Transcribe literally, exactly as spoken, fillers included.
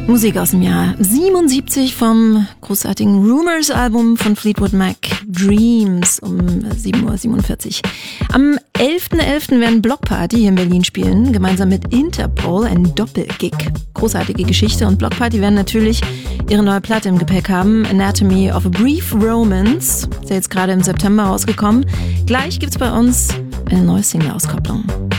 Musik aus dem Jahr siebenundsiebzig vom großartigen Rumours-Album von Fleetwood Mac, Dreams, um sieben Uhr siebenundvierzig. Am elften elften werden Block Party hier in Berlin spielen, gemeinsam mit Interpol, ein Doppelgig. Großartige Geschichte, und Block Party werden natürlich ihre neue Platte im Gepäck haben, Anatomy of a Brief Romance, ist ja jetzt gerade im September rausgekommen. Gleich gibt's bei uns eine neue Single-Auskopplung.